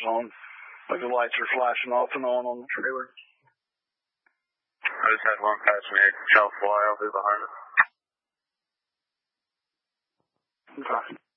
on. Like the lights are flashing off and on the trailer. I just had one pass me. Shall fly. I'll be behind it. Okay.